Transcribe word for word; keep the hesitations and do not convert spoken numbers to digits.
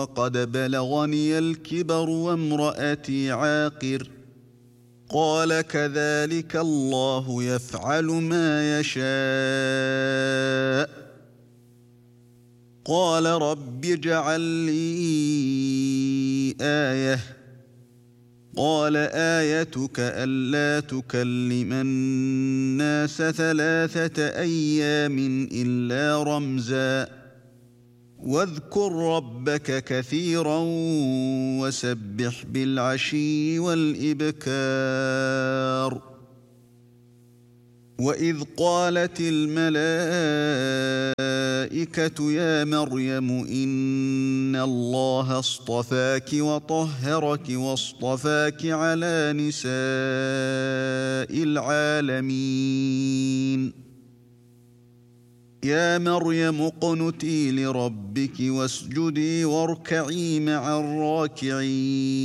قد بلغني الكبر وامرأتي عاقر قال كذلك الله يفعل ما يشاء قال رب اجعل لي آية قال آيتك ألا تكلم الناس ثلاثة أيام إلا رمزا واذكر ربك كثيرا وسبح بالعشي والإبكار وإذ قالت الملائكة يا مريم إن الله اصطفاك وطهرك واصطفاك على نساء العالمين يا مريم اقنتي لربك واسجدي واركعي مع الراكعين